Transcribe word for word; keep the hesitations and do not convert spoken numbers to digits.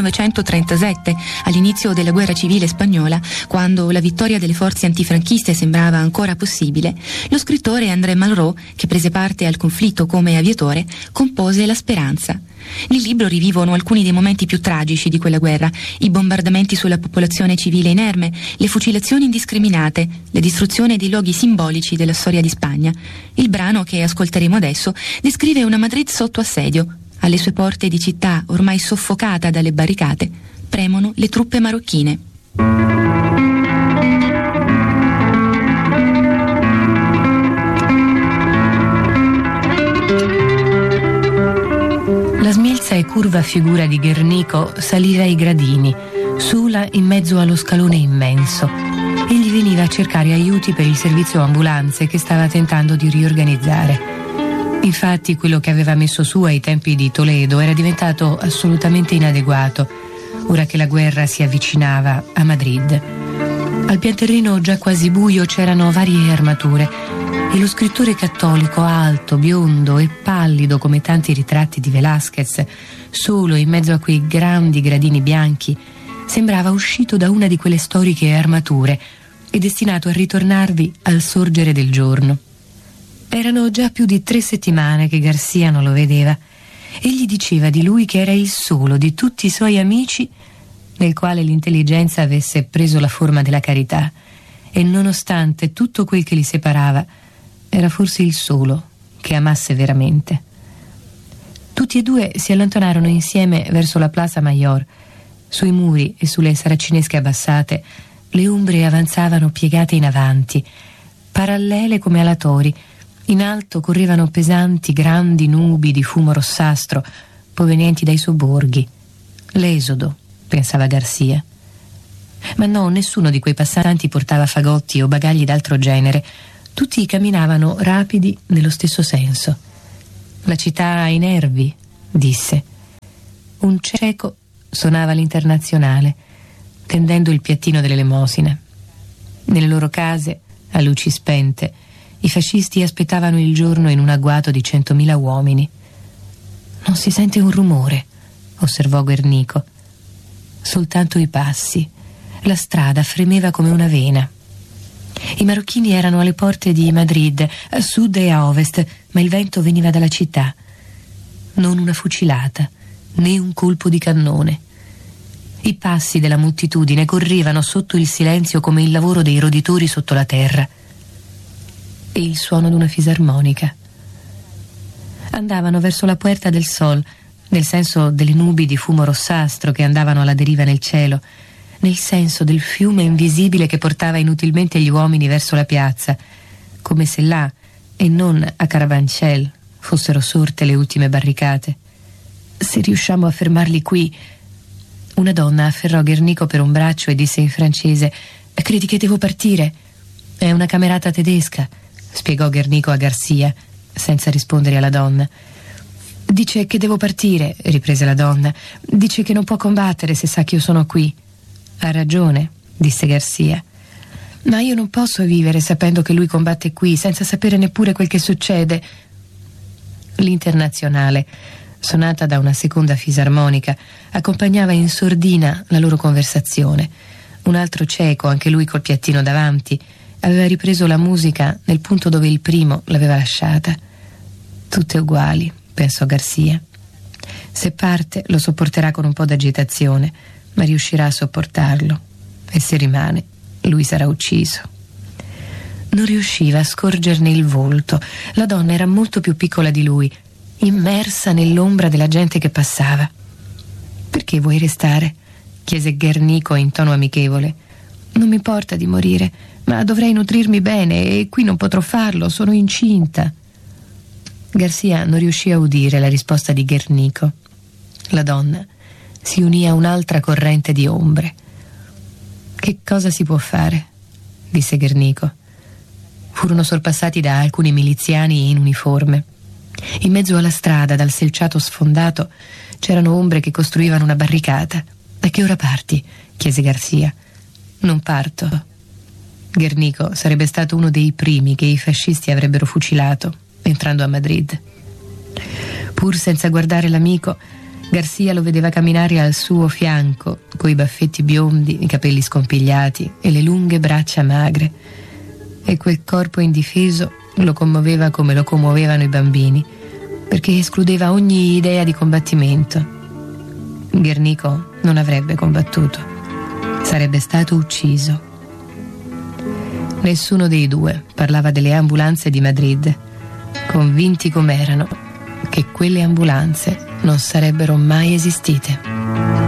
millenovecentotrentasette, all'inizio della guerra civile spagnola, quando la vittoria delle forze antifranchiste sembrava ancora possibile, lo scrittore André Malraux, che prese parte al conflitto come aviatore, compose La Speranza. Nel libro rivivono alcuni dei momenti più tragici di quella guerra: i bombardamenti sulla popolazione civile inerme, le fucilazioni indiscriminate, la distruzione dei luoghi simbolici della storia di Spagna. Il brano che ascolteremo adesso descrive una Madrid sotto assedio. Alle sue porte di città, ormai soffocata dalle barricate, premono le truppe marocchine. La smilza e curva figura di Guernico saliva i gradini, sola in mezzo allo scalone immenso. Egli veniva a cercare aiuti per il servizio ambulanze che stava tentando di riorganizzare. Infatti quello che aveva messo su ai tempi di Toledo era diventato assolutamente inadeguato, ora che la guerra si avvicinava a Madrid. Al pianterreno già quasi buio c'erano varie armature e lo scrittore cattolico, alto, biondo e pallido come tanti ritratti di Velázquez, solo in mezzo a quei grandi gradini bianchi, sembrava uscito da una di quelle storiche armature e destinato a ritornarvi al sorgere del giorno. Erano già più di tre settimane che Garcia non lo vedeva. Egli diceva di lui che era il solo di tutti i suoi amici nel quale l'intelligenza avesse preso la forma della carità, e nonostante tutto quel che li separava, era forse il solo che amasse veramente. Tutti e due si allontanarono insieme verso la Plaza Mayor. Sui muri e sulle saracinesche abbassate le ombre avanzavano piegate in avanti, parallele come alatori. In alto correvano pesanti, grandi nubi di fumo rossastro provenienti dai sobborghi. L'esodo, pensava Garcia. Ma no, nessuno di quei passanti portava fagotti o bagagli d'altro genere. Tutti camminavano rapidi nello stesso senso. La città ha i nervi, disse. Un cieco suonava l'Internazionale, tendendo il piattino dell'elemosina. Nelle loro case, a luci spente, i fascisti aspettavano il giorno in un agguato di centomila uomini. Non si sente un rumore, osservò Guernico. Soltanto i passi. La strada fremeva come una vena. I marocchini erano alle porte di Madrid, a sud e a ovest, ma il vento veniva dalla città. Non una fucilata, né un colpo di cannone. I passi della moltitudine correvano sotto il silenzio come il lavoro dei roditori sotto la terra. E il suono d'una fisarmonica. Andavano verso la Puerta del Sol, nel senso delle nubi di fumo rossastro che andavano alla deriva nel cielo, nel senso del fiume invisibile che portava inutilmente gli uomini verso la piazza, come se là, e non a Carabanchel, fossero sorte le ultime barricate. Se riusciamo a fermarli qui... Una donna afferrò Guernico per un braccio e disse in francese: «Credi che devo partire?» «È una camerata tedesca», spiegò Guernico a Garcia, senza rispondere alla donna. «Dice che devo partire», riprese la donna. «Dice che non può combattere se sa che io sono qui». «Ha ragione», disse Garcia. «Ma io non posso vivere sapendo che lui combatte qui, senza sapere neppure quel che succede». L'Internazionale, suonata da una seconda fisarmonica, accompagnava in sordina la loro conversazione. Un altro cieco, anche lui col piattino davanti, aveva ripreso la musica nel punto dove il primo l'aveva lasciata. Tutte uguali, pensò Garcia. Se parte lo sopporterà con un po' d'agitazione, ma riuscirà a sopportarlo, e se rimane lui sarà ucciso. Non riusciva a scorgerne il volto. La donna era molto più piccola di lui, immersa nell'ombra della gente che passava. «Perché vuoi restare?» chiese Guernico in tono amichevole. «Non mi importa di morire, ma dovrei nutrirmi bene e qui non potrò farlo, sono incinta». Garcia non riuscì a udire la risposta di Guernico. La donna si unì a un'altra corrente di ombre. «Che cosa si può fare?» disse Guernico. Furono sorpassati da alcuni miliziani in uniforme. In mezzo alla strada, dal selciato sfondato, c'erano ombre che costruivano una barricata. «A che ora parti?» chiese Garcia. «Non parto». Guernico sarebbe stato uno dei primi che i fascisti avrebbero fucilato entrando a Madrid. Pur senza guardare l'amico, Garcia lo vedeva camminare al suo fianco, coi baffetti biondi, i capelli scompigliati e le lunghe braccia magre. E quel corpo indifeso lo commuoveva come lo commuovevano i bambini, perché escludeva ogni idea di combattimento. Guernico non avrebbe combattuto, sarebbe stato ucciso. Nessuno dei due parlava delle ambulanze di Madrid, convinti com'erano che quelle ambulanze non sarebbero mai esistite.